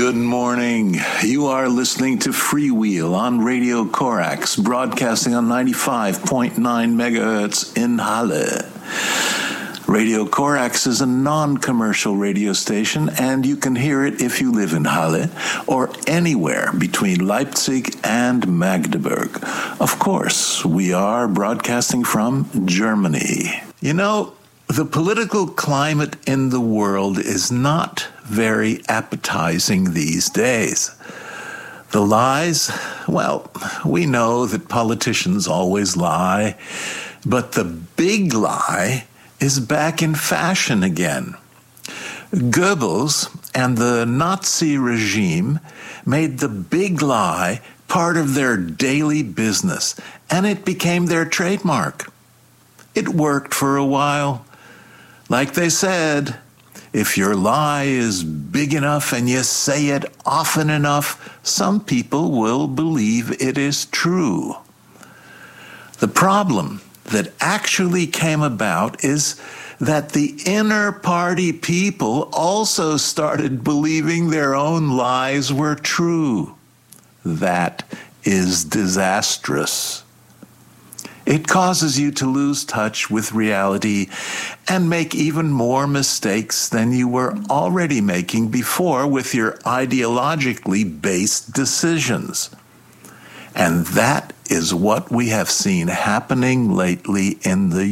Good morning. You are listening to Freewheel on Radio Corax, broadcasting on 95.9 megahertz in Halle. Radio Corax is a non-commercial radio station, and you can hear it if you live in Halle or anywhere between Leipzig and Magdeburg. Of course, we are broadcasting from Germany. You know, the political climate in the world is not very appetizing these days. The lies, well, we know that politicians always lie, but the big lie is back in fashion again. Goebbels and the Nazi regime made the big lie part of their daily business, and it became their trademark. It worked for a while. Like they said, if your lie is big enough and you say it often enough, some people will believe it is true. The problem that actually came about is that the inner party people also started believing their own lies were true. That is disastrous. It causes you to lose touch with reality and make even more mistakes than you were already making before with your ideologically based decisions. And that is what we have seen happening lately in the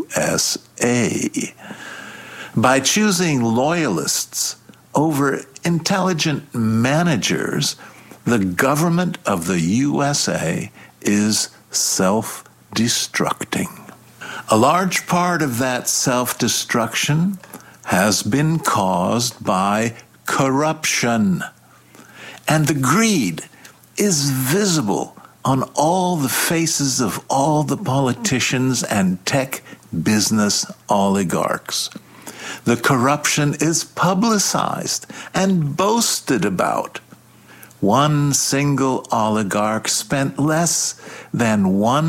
USA. By choosing loyalists over intelligent managers, the government of the USA is self-destructing. A large part of that self-destruction has been caused by corruption, and the greed is visible on all the faces of all the politicians and tech business oligarchs. The corruption is publicized and boasted about. One single oligarch spent less than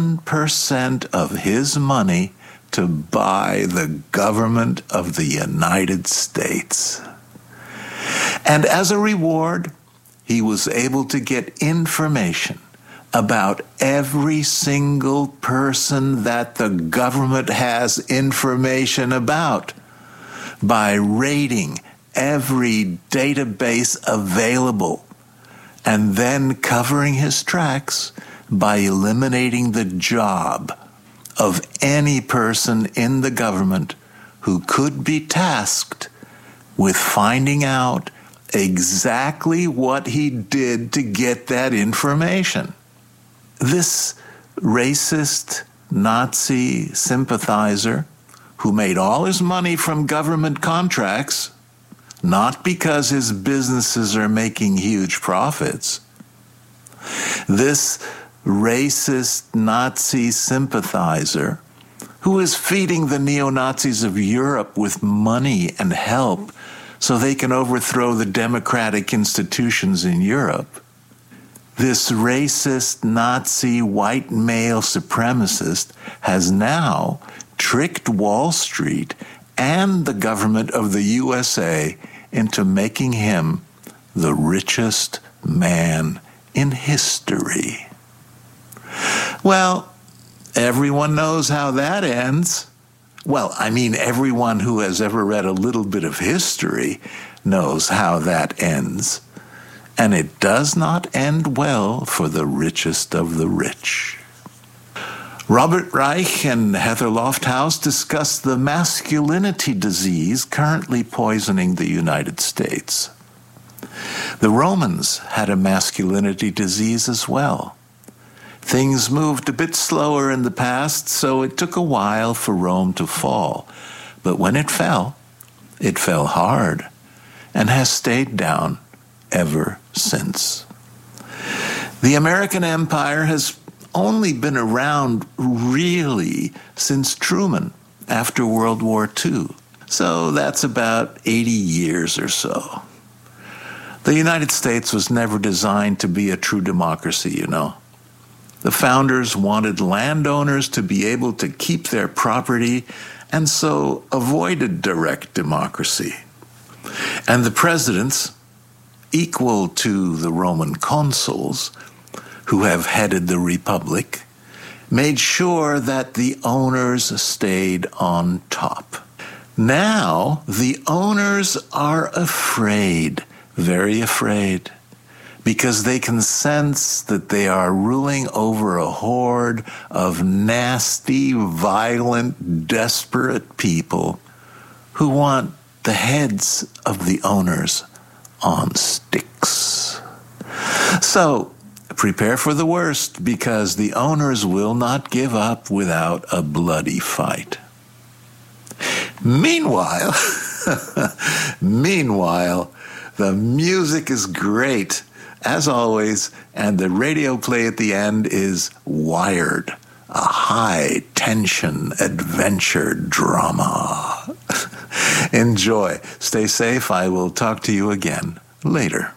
1% of his money to buy the government of the United States. And as a reward, he was able to get information about every single person that the government has information about by raiding every database available and then covering his tracks by eliminating the job of any person in the government who could be tasked with finding out exactly what he did to get that information. This racist Nazi sympathizer who made all his money from government contracts, not because his businesses are making huge profits. This racist Nazi sympathizer who is feeding the neo-Nazis of Europe with money and help so they can overthrow the democratic institutions in Europe. This racist Nazi white male supremacist has now tricked Wall Street and the government of the USA into making him the richest man in history. Well, everyone knows how that ends. Well, I mean, everyone who has ever read a little bit of history knows how that ends. And it does not end well for the richest of the rich. Robert Reich and Heather Lofthouse discuss the masculinity disease currently poisoning the United States. The Romans had a masculinity disease as well. Things moved a bit slower in the past, so it took a while for Rome to fall. But when it fell hard and has stayed down ever since. The American empire has only been around really since Truman after World War II. So that's about 80 years or so. The United States was never designed to be a true democracy, you know. The founders wanted landowners to be able to keep their property and so avoided direct democracy. And the presidents, equal to the Roman consuls who have headed the republic, made sure that the owners stayed on top. Now, the owners are afraid, very afraid, because they can sense that they are ruling over a horde of nasty, violent, desperate people who want the heads of the owners on sticks. So, prepare for the worst, because the owners will not give up without a bloody fight. Meanwhile, the music is great, as always, and the radio play at the end is Wired, a high-tension adventure drama. Enjoy. Stay safe. I will talk to you again later.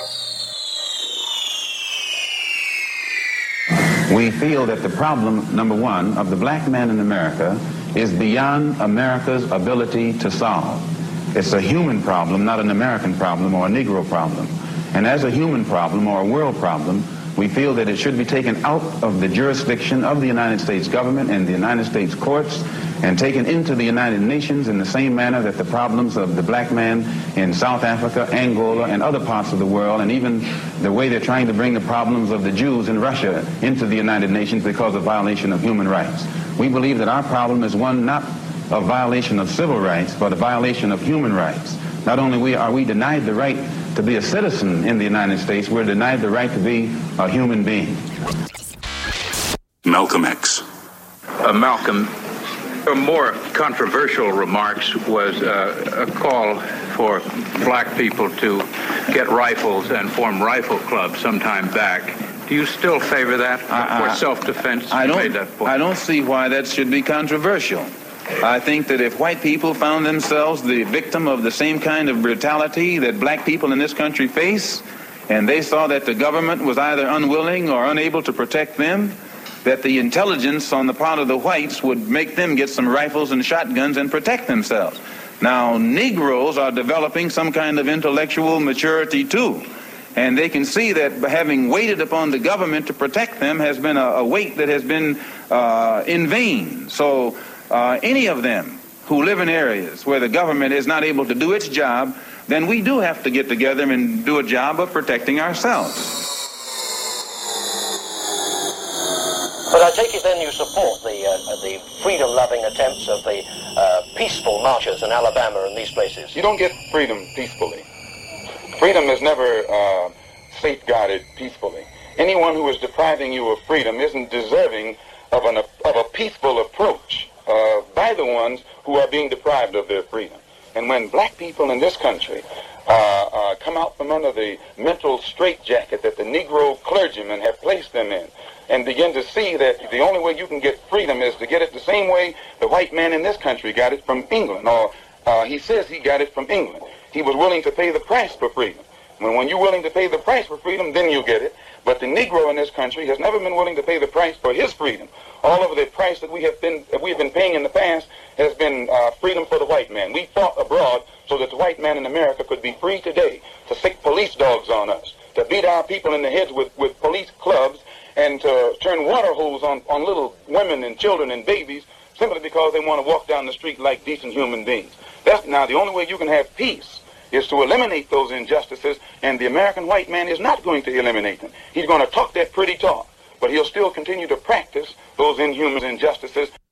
We feel that the problem, number one, of the black man in America is beyond America's ability to solve. It's a human problem, not an American problem or a Negro problem. And as a human problem or a world problem, we feel that it should be taken out of the jurisdiction of the United States government and the United States courts and taken into the United Nations in the same manner that the problems of the black man in South Africa, Angola, and other parts of the world, and even the way they're trying to bring the problems of the Jews in Russia into the United Nations because of violation of human rights. We believe that our problem is one not of violation of civil rights, but a violation of human rights. Not only are we denied the right to be a citizen in the United States, we're denied the right to be a human being. Malcolm X. Malcolm, more controversial remarks was a call for black people to get rifles and form rifle clubs sometime back. Do you still favor that for self-defense? I don't see why that should be controversial. I think that if white people found themselves the victim of the same kind of brutality that black people in this country face, and they saw that the government was either unwilling or unable to protect them, that the intelligence on the part of the whites would make them get some rifles and shotguns and protect themselves. Now, Negroes are developing some kind of intellectual maturity too, and they can see that having waited upon the government to protect them has been a wait that has been in vain. So any of them who live in areas where the government is not able to do its job, then we do have to get together and do a job of protecting ourselves. But I take it then you support the freedom-loving attempts of the peaceful marchers in Alabama and these places. You don't get freedom peacefully. Freedom is never safeguarded peacefully. Anyone who is depriving you of freedom isn't deserving of a peaceful approach by the ones who are being deprived of their freedom. And when black people in this country come out from under the mental straitjacket that the Negro clergymen have placed them in, and begin to see that the only way you can get freedom is to get it the same way the white man in this country got it from England, or he says he got it from England. He was willing to pay the price for freedom. When you're willing to pay the price for freedom, then you get it. But the Negro in this country has never been willing to pay the price for his freedom. All of the price that we have been paying in the past has been freedom for the white man. We fought abroad so that the white man in America could be free today to sick police dogs on us, to beat our people in the heads with police clubs, and to turn water hose on little women and children and babies simply because they want to walk down the street like decent human beings. Now the only way you can have peace is to eliminate those injustices, and the American white man is not going to eliminate them. He's going to talk that pretty talk, but he'll still continue to practice those inhuman injustices.